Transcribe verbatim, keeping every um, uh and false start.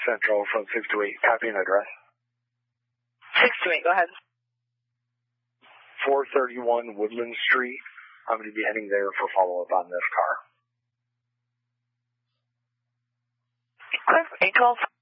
Central from six two eight. Copy and address. six two eight, go ahead. four thirty-one Woodland Street. I'm going to be heading there for follow-up on this car. Okay, eight twelve.